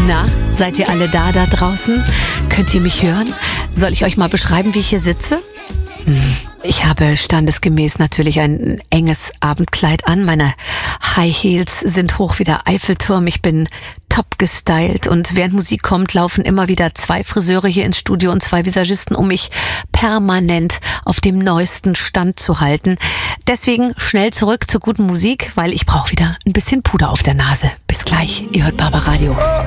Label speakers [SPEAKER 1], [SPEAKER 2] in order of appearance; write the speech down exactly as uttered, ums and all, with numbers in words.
[SPEAKER 1] Na, seid ihr alle da da draußen? Könnt ihr mich hören? Soll ich euch mal beschreiben, wie ich hier sitze? Hm. Ich habe standesgemäß natürlich ein enges Abendkleid an. Meine High Heels sind hoch wie der Eiffelturm. Ich bin top gestylt und während Musik kommt, laufen immer wieder zwei Friseure hier ins Studio und zwei Visagisten, um mich permanent auf dem neuesten Stand zu halten. Deswegen schnell zurück zur guten Musik, weil ich brauche wieder ein bisschen Puder auf der Nase. Bis gleich, ihr hört Barbaradio.